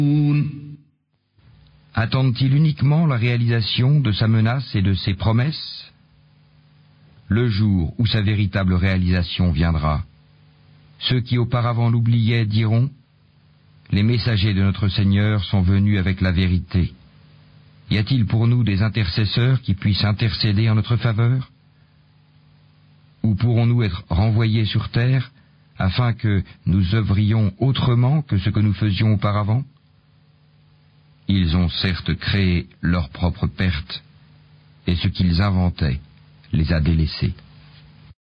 Attendent-ils uniquement la réalisation de sa menace et de ses promesses? Le jour où sa véritable réalisation viendra, ceux qui auparavant l'oubliaient diront: les messagers de notre Seigneur sont venus avec la vérité. Y a-t-il pour nous des intercesseurs qui puissent intercéder en notre faveur? Ou pourrons-nous être renvoyés sur terre afin que nous œuvrions autrement que ce que nous faisions auparavant? Ils ont certes créé leur propre perte, et ce qu'ils inventaient les a délaissés.